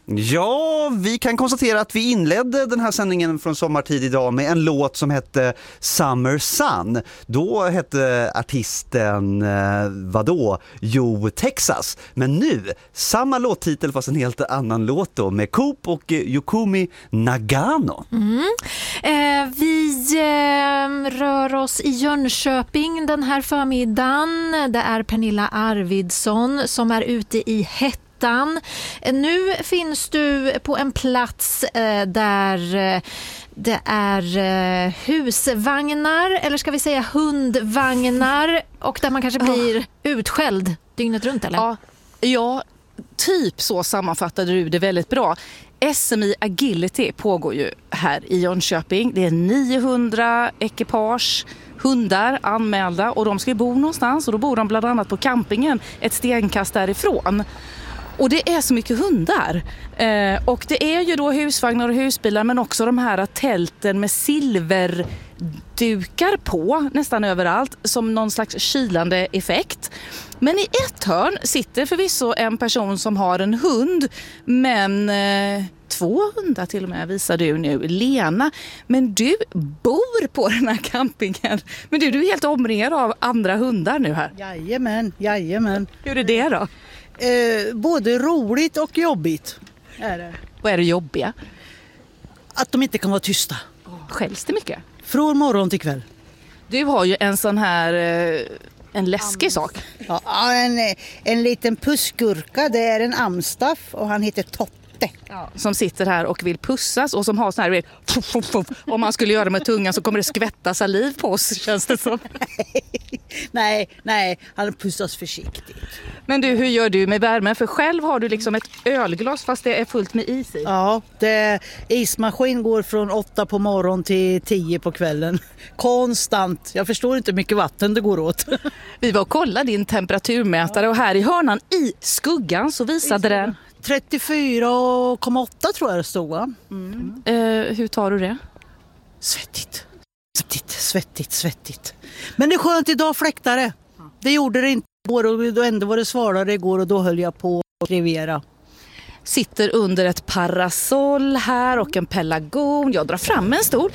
Ja, vi kan konstatera att vi inledde den här sändningen från sommartid idag med en låt som hette Summer Sun. Då hette artisten, Jo Texas. Men nu, samma låttitel fast en helt annan låt då, med Coop och Yukumi Nagano. Vi rör oss i Jönköping den här förmiddagen. Det är Pernilla Arvidsson som är ute i hettan. Nu finns du på en plats där det är husvagnar, eller ska vi säga hundvagnar, och där man kanske blir utskälld dygnet runt, eller? Ja, typ så sammanfattade du det väldigt bra. SMI Agility pågår ju här i Jönköping. Det är 900 ekipage hundar anmälda och de ska bo någonstans, och då bor de bland annat på campingen ett stenkast därifrån. Och det är så mycket hundar. Och det är ju då husvagnar och husbilar, men också de här tälten med silverdukar på nästan överallt som någon slags kylande effekt. Men i ett hörn sitter förvisso en person som har en hund, men 2 hundar till och med visar du nu, Lena. Men du bor på den här campingen. Men du är helt omringad av andra hundar nu här. Jajamän. Hur är det då? Både roligt och jobbigt är det. Vad är det jobbiga? Att de inte kan vara tysta. Skälls det mycket? Från morgon till kväll. Du har ju en sån här, en läskig sak. Ja, en liten pussgurka, det är en amstaff och han heter Totte. Ja, som sitter här och vill pussas och som har sån här, om man skulle göra det med tungan så kommer det skvätta saliv på oss, känns det som. Nej, han pussas försiktigt. Men du, hur gör du med värmen? För själv har du liksom ett ölglas fast det är fullt med is i. Ja, ismaskin går från 8 på morgon till 10 på kvällen. Konstant. Jag förstår inte hur mycket vatten det går åt. Vi var och kollade din temperaturmätare och här i hörnan i skuggan så visade den 34,8 tror jag det stod, va? Hur tar du det? Svettigt. Men det är skönt idag, fläktare. Det gjorde det inte igår och då ändå var det svalare igår och då höll jag på att rivera. Sitter under ett parasoll här och en pelargon. Jag drar fram en stol.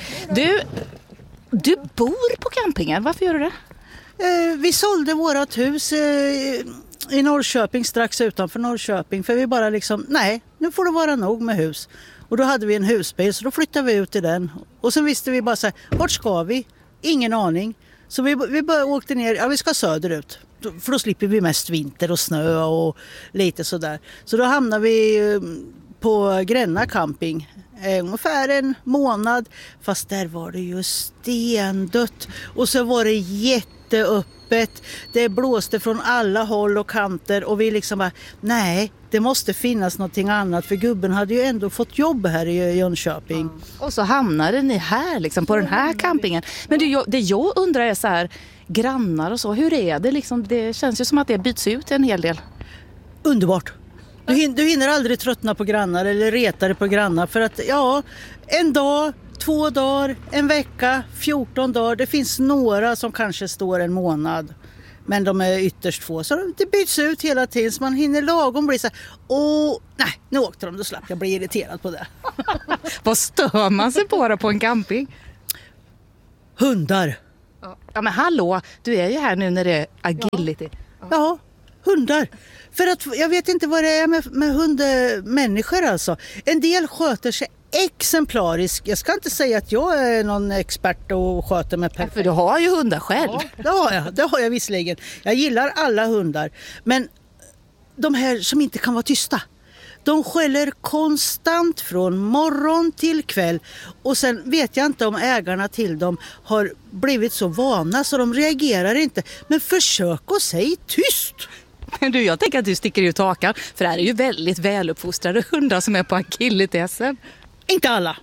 Du bor på campingen. Varför gör du det? Vi sålde vårat hus i Norrköping, strax utanför Norrköping. För vi bara nu får det vara nog med hus. Och då hade vi en husbil så då flyttade vi ut i den. Och sen visste vi bara så här, vart ska vi? Ingen aning. Så vi bara åkte ner, vi ska söderut. För då slipper vi mest vinter och snö och lite sådär. Så då hamnade vi på Gränna camping ungefär en månad. Fast där var det ju stendött. Och så var det jätteöppet. Det blåste från alla håll och kanter. Och vi liksom bara, nej, det måste finnas någonting annat. För gubben hade ju ändå fått jobb här i Jönköping. Och så hamnade ni här liksom, på den här campingen. Men det jag undrar är så här, grannar och så, hur är det liksom? Det känns ju som att det byts ut en hel del. Underbart. Du hinner aldrig tröttna på grannar eller reta dig på grannar. För att en dag, 2 dagar, en vecka, 14 dagar. Det finns några som kanske står en månad. Men de är ytterst få. Så det byts ut hela tiden. Så man hinner lagom bli så här. Nej, nu åkte de, då slapp jag bli irriterad på det. Vad stör man sig på en camping? Hundar. Ja men hallå, du är ju här nu när det är agility. Ja, hundar. För att jag vet inte vad det är med hundmänniskor alltså. En del sköter sig exemplariskt. Jag ska inte säga att jag är någon expert och sköter mig perfekt. För du har ju hundar själv. Ja, det har jag visserligen. Jag gillar alla hundar. Men de här som inte kan vara tysta. De skäller konstant från morgon till kväll. Och sen vet jag inte om ägarna till dem har blivit så vana så de reagerar inte. Men försök att säga tyst. Men du, jag tänker att du sticker ut hakan. För det här är ju väldigt väluppfostrade hundar som är på agility-SM. Inte alla.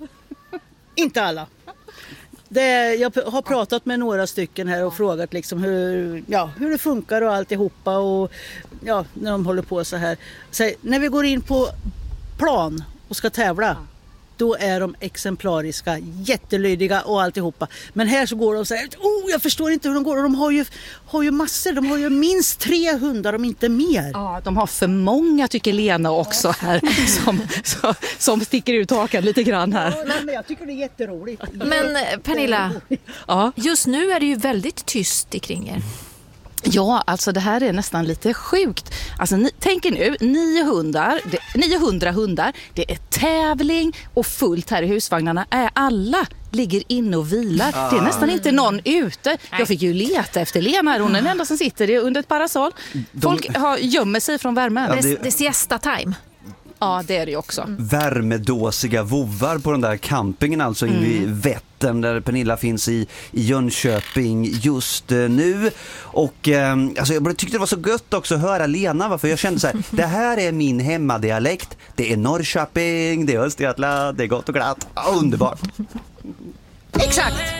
Jag har pratat med några stycken här och frågat liksom hur det funkar och alltihopa och när de håller på så här. Så när vi går in på plan och ska tävla, då är de exemplariska, jättelydiga och alltihopa. Men här så går de så här, jag förstår inte hur de går. Och de har ju massor, de har ju minst 3 hundar om inte mer. Ja, de har för många tycker Lena också här som sticker ut hakan lite grann här. Ja, men jag tycker det är jätteroligt. Men Pernilla, just nu är det ju väldigt tyst kring er. Ja, alltså det här är nästan lite sjukt. Alltså tänk er nu, 900 hundar, det är tävling och fullt här i husvagnarna. Alla ligger inne och vilar. Det är nästan inte någon ute. Jag fick ju leta efter Lena, hon är den enda som sitter under ett parasoll. Folk gömmer sig från värmen. Det är siesta-time. Ja, det är det ju också. Värmedåsiga vovvar på den där campingen, alltså inne i Vättern där Pernilla finns i Jönköping just nu. Och alltså jag tyckte det var så gött också att höra Lena, för jag kände så här, det här är min hemmadialekt. Det är Norrköping, det är Östergötland, det är gott och glatt. Underbart. Exakt!